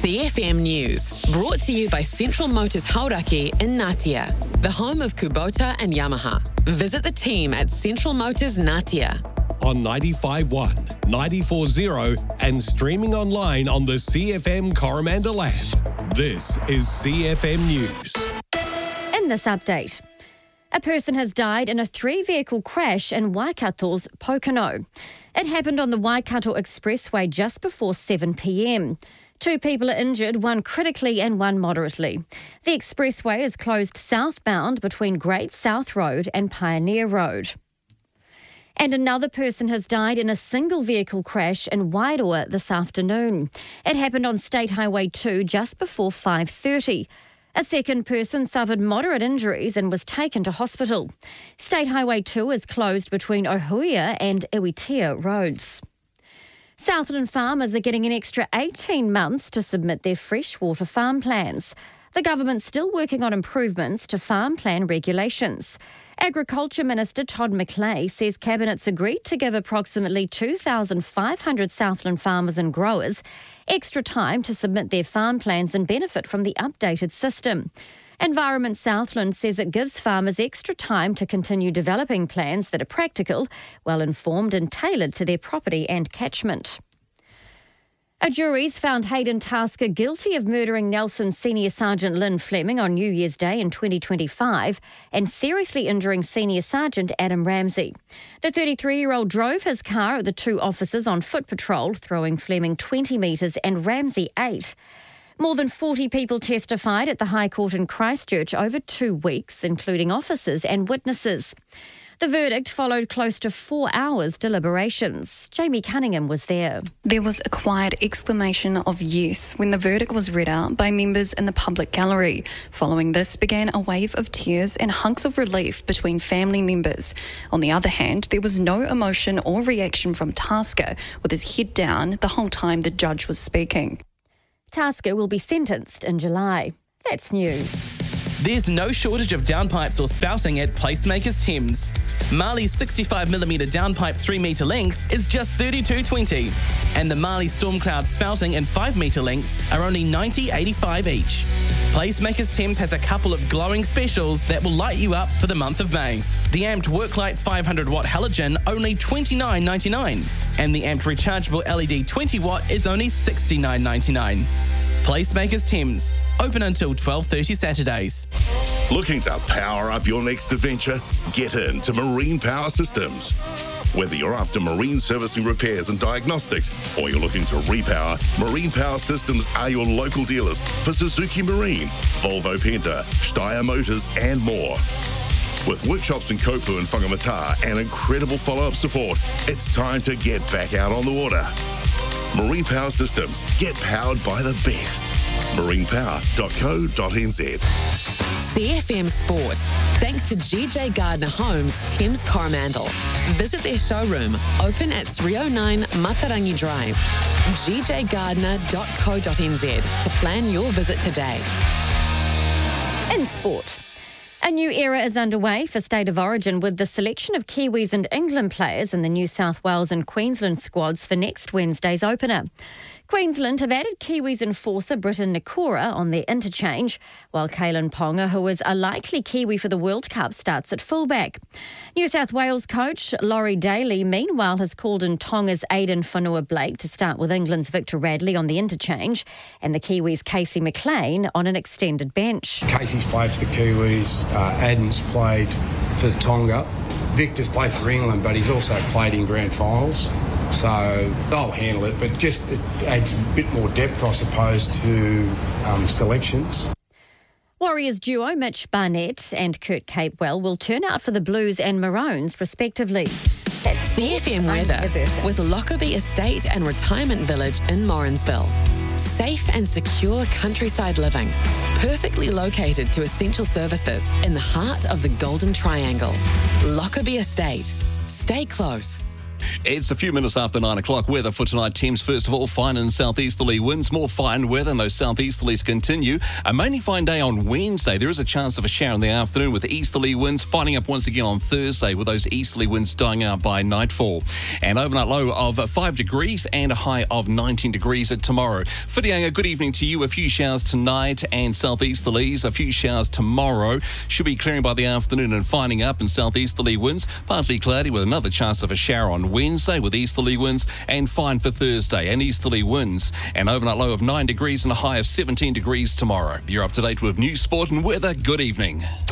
CFM News, brought to you by Central Motors Hauraki in Ngatea, the home of Kubota and Yamaha. Visit the team at Central Motors Ngatea. On 95.1, 94.0 and streaming online on the CFM Coromandel app. This is CFM News. In this update, a person has died in a 3-vehicle crash in Waikato's Pokeno. It happened on the Waikato Expressway just before 7 p.m. 2 people are injured, one critically and one moderately. The expressway is closed southbound between Great South Road and Pioneer Road. And another person has died in a single vehicle crash in Wairoa this afternoon. It happened on State Highway 2 just before 5:30. A second person suffered moderate injuries and was taken to hospital. State Highway 2 is closed between Ohuia and Iwitea roads. Southland farmers are getting an extra 18 months to submit their freshwater farm plans. The government's still working on improvements to farm plan regulations. Agriculture Minister Todd McClay says Cabinet's agreed to give approximately 2,500 Southland farmers and growers extra time to submit their farm plans and benefit from the updated system. Environment Southland says it gives farmers extra time to continue developing plans that are practical, well-informed and tailored to their property and catchment. A jury's found Hayden Tasker guilty of murdering Nelson Senior Sergeant Lynn Fleming on New Year's Day in 2025 and seriously injuring Senior Sergeant Adam Ramsey. The 33-year-old drove his car at the 2 officers on foot patrol, throwing Fleming 20 metres and Ramsey 8. More than 40 people testified at the High Court in Christchurch over 2 weeks, including officers and witnesses. The verdict followed close to 4 hours deliberations. Jamie Cunningham was there. There was a quiet exclamation of yes when the verdict was read out by members in the public gallery. Following this began a wave of tears and hunks of relief between family members. On the other hand, there was no emotion or reaction from Tasker, with his head down the whole time the judge was speaking. Tasker will be sentenced in July. That's news. There's no shortage of downpipes or spouting at Placemakers Thames. Marley's 65mm downpipe 3-metre length is just $32.20, and the Marley Stormcloud spouting in 5-metre lengths are only $90.85 each. Placemakers Thames has a couple of glowing specials that will light you up for the month of May. The Amped Worklight 500-watt halogen, only $29.99, and the Amped Rechargeable LED 20-watt is only $69.99. Placemakers Thames, open until 12:30 Saturdays. Looking to power up your next adventure? Get into Marine Power Systems. Whether you're after marine servicing repairs and diagnostics or you're looking to repower, Marine Power Systems are your local dealers for Suzuki Marine, Volvo Penta, Steyr Motors and more. With workshops in Kopu and Whangamata and incredible follow-up support, it's time to get back out on the water. Marine Power Systems. Get powered by the best. marinepower.co.nz. CFM Sport, thanks to GJ Gardner Homes, Thames Coromandel. Visit their showroom, open at 309 Matarangi Drive. gjgardner.co.nz to plan your visit today. In sport, a new era is underway for State of Origin with the selection of Kiwis and England players in the New South Wales and Queensland squads for next Wednesday's opener. Queensland have added Kiwis enforcer Britain Nikora on their interchange, while Kalen Ponga, who is a likely Kiwi for the World Cup, starts at fullback. New South Wales coach Laurie Daly, meanwhile, has called in Tonga's Aidan Whanua-Blake to start with England's Victor Radley on the interchange and the Kiwis' Casey McLean on an extended bench. Casey's played for the Kiwis, Aidan's played for Tonga. Victor's played for England, but he's also played in grand finals. So they'll handle it, but just it adds a bit more depth, I suppose, to selections. Warriors duo Mitch Barnett and Kurt Capewell will turn out for the Blues and Maroons, respectively. That's CFM weather with Lockerbie Estate and Retirement Village in Morrinsville. Safe and secure countryside living, perfectly located to essential services in the heart of the Golden Triangle. Lockerbie Estate. Stay close. It's a few minutes after 9 o'clock. Weather for tonight, Thames, first of all, fine and southeasterly winds. More fine weather, and those southeasterlies continue. A mainly fine day on Wednesday. There is a chance of a shower in the afternoon with easterly winds, finding up once again on Thursday with those easterly winds dying out by nightfall. An overnight low of 5 degrees and a high of 19 degrees tomorrow. Whitianga, good evening to you. A few showers tonight and southeasterlies. A few showers tomorrow. Should be clearing by the afternoon and finding up in southeasterly winds. Partly cloudy with another chance of a shower on Wednesday with easterly winds, and fine for Thursday and easterly winds. An overnight low of 9 degrees and a high of 17 degrees tomorrow. You're up to date with news, sport and weather. Good evening.